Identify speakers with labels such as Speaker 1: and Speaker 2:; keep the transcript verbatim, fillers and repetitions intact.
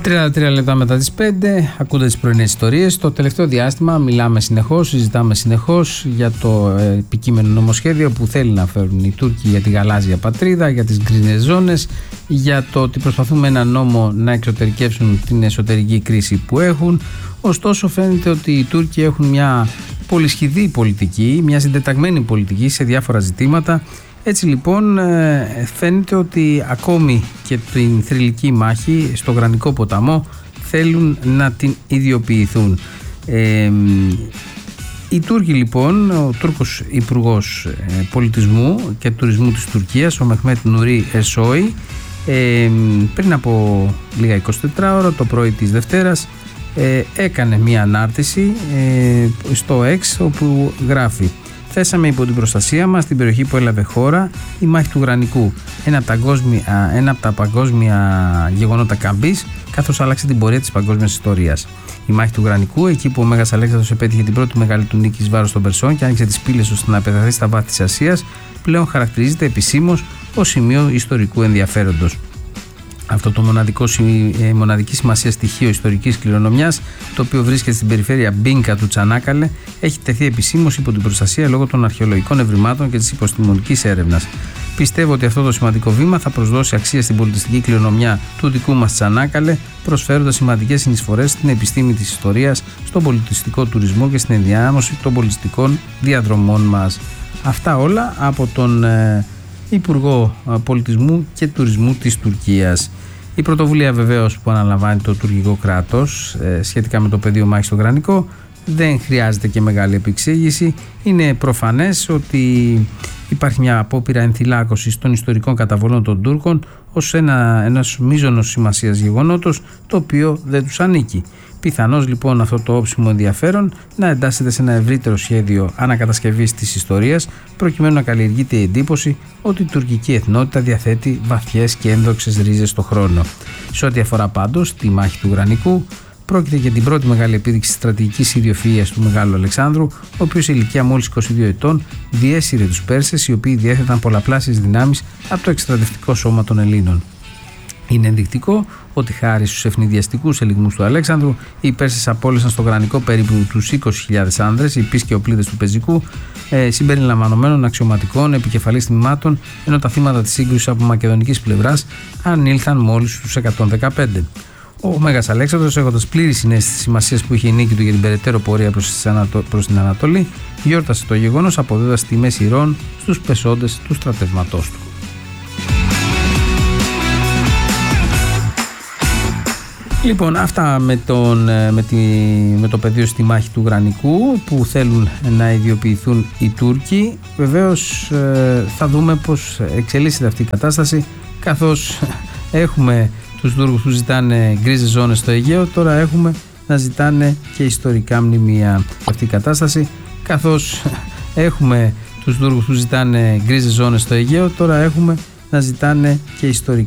Speaker 1: τριάντα τρία λεπτά μετά τις πέντε, ακούτε τις πρωινές ιστορίες. Το τελευταίο διάστημα μιλάμε συνεχώς, συζητάμε συνεχώς για το επικείμενο νομοσχέδιο που θέλει να φέρουν οι Τούρκοι για τη γαλάζια πατρίδα, για τις γκρίνες ζώνες, για το ότι προσπαθούν με ένα νόμο να εξωτερικεύσουν την εσωτερική κρίση που έχουν. Ωστόσο, φαίνεται ότι οι Τούρκοι έχουν μια πολυσχηδή πολιτική, μια συντεταγμένη πολιτική σε διάφορα ζητήματα. Έτσι λοιπόν φαίνεται ότι ακόμη και την θρυλική μάχη στο Γρανικό ποταμό θέλουν να την ιδιοποιηθούν. Ε, οι Τούρκοι λοιπόν, ο Τούρκος Υπουργός Πολιτισμού και Τουρισμού της Τουρκίας, ο Μεχμέτ Νουρί Εσόη, ε, πριν από λίγα εικοσιτέσσερις ώρα το πρωί της Δευτέρας ε, έκανε μια ανάρτηση ε, στο X όπου γράφει: «Θέσαμε υπό την προστασία μας την περιοχή που έλαβε χώρα η μάχη του Γρανικού, ένα από τα, παγκόσμια, ένα από τα παγκόσμια γεγονότα καμπής, καθώς άλλαξε την πορεία της παγκόσμιας ιστορίας. Η μάχη του Γρανικού, εκεί που ο Μέγας Αλέξανδρος επέτυχε την πρώτη μεγάλη του νίκη εις βάρος των Περσών και άνοιξε τις πύλες ώστε να επεκταθεί στα βάθη της Ασίας, πλέον χαρακτηρίζεται επισήμως ως σημείο ιστορικού ενδιαφέροντος. Αυτό το μοναδικό, μοναδική σημασία στοιχείο ιστορικής κληρονομιάς, το οποίο βρίσκεται στην περιφέρεια Μπίνκα του Τσανάκαλε, έχει τεθεί επισήμως υπό την προστασία λόγω των αρχαιολογικών ευρημάτων και της επιστημονικής έρευνας. Πιστεύω ότι αυτό το σημαντικό βήμα θα προσδώσει αξία στην πολιτιστική κληρονομιά του δικού μας Τσανάκαλε, προσφέροντας σημαντικές συνεισφορές στην επιστήμη της ιστορίας, στον πολιτιστικό τουρισμό και στην ενδιάμωση των πολιτιστικών διαδρομών μας». Αυτά όλα από τον ε, Υπουργό Πολιτισμού και Τουρισμού της Τουρκίας. Η πρωτοβουλία βεβαίως που αναλαμβάνει το τουρκικό κράτος ε, σχετικά με το πεδίο μάχης στο Γρανικό δεν χρειάζεται και μεγάλη επεξήγηση. Είναι προφανές ότι υπάρχει μια απόπειρα ενθυλάκωσης των ιστορικών καταβολών των Τούρκων ως ένα, ένας μείζωνος σημασίας γεγονότος το οποίο δεν τους ανήκει. Πιθανώς λοιπόν αυτό το όψιμο ενδιαφέρον να εντάσσεται σε ένα ευρύτερο σχέδιο ανακατασκευής της ιστορίας, προκειμένου να καλλιεργείται η εντύπωση ότι η τουρκική εθνότητα διαθέτει βαθιές και ένδοξες ρίζες στο χρόνο. Σε ό,τι αφορά πάντως τη μάχη του Γρανικού, πρόκειται για την πρώτη μεγάλη επίδειξη στρατηγικής ιδιοφυΐας του Μεγάλου Αλεξάνδρου, ο οποίος σε ηλικία μόλις είκοσι δύο ετών διέσυρε τους Πέρσες, οι οποίοι διέθεταν πολλαπλάσιες δυνάμεις από το εκστρατευτικό σώμα των Ελλήνων. Είναι ενδεικτικό ότι χάρη στους ευνηδιαστικούς ελιγμούς του Αλέξανδρου, οι Πέρσες απόλυσαν στο Γρανικό περίπου τους είκοσι χιλιάδες άνδρες, οι πεις και οπλίδες του πεζικού, ε, συμπεριλαμβανομένων αξιωματικών επικεφαλής τμήματων, ενώ τα θύματα της σύγκρουσης από μακεδονικής πλευράς ανήλθαν μόλις στους εκατόν δεκαπέντε. Ο Μέγας Αλέξανδρος, έχοντας πλήρη συναίσθηση της σημασίας που είχε η νίκη του για την περαιτέρω πορεία προς, Ανατο... προς την Ανατολή, γιόρτασε το γεγονός αποδίδοντας τιμές ηρών στους πεσόντες του στρατεύματός του. Λοιπόν, αυτά με, τον, με, τη, με το πεδίο στη μάχη του Γρανικού που θέλουν να ιδιοποιηθούν οι Τούρκοι. Βεβαίως ε, θα δούμε πώς εξελίσσεται αυτή η κατάσταση, καθώς έχουμε τους Τούρκους που ζητάνε γκρίζες ζώνες στο Αιγαίο, τώρα έχουμε να ζητάνε και ιστορικά μνημεία. Αυτή η κατάσταση, καθώς έχουμε τους Τούρκους που ζητάνε γκρίζες ζώνες στο Αιγαίο, τώρα έχουμε να ζητάνε και ιστορικά